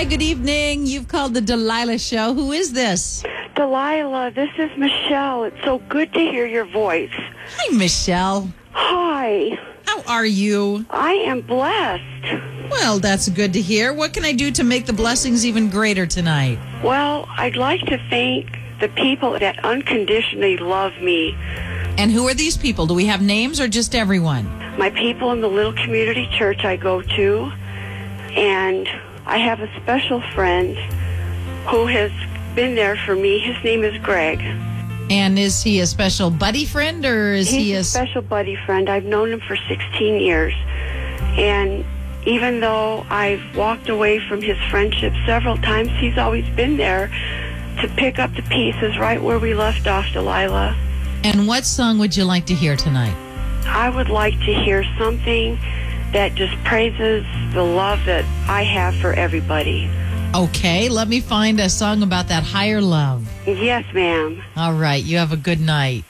Hi, good evening. You've called the Delilah Show. Who is this? Delilah, this is Michelle. It's so good to hear your voice. Hi, Michelle. Hi. How are you? I am blessed. Well, that's good to hear. What can I do to make the blessings even greater tonight? Well, I'd like to thank the people that unconditionally love me. And who are these people? Do we have names or just everyone? My people in the little community church I go to. And I have a special friend who has been there for me. His name is Greg. And is he a special buddy friend or is he He's a special buddy friend. I've known him for 16 years. And even though I've walked away from his friendship several times, he's always been there to pick up the pieces right where we left off, Delilah. And what song would you like to hear tonight? I would like to hear something that just praises the love that I have for everybody. Okay, let me find a song about that higher love. Yes, ma'am. All right, you have a good night.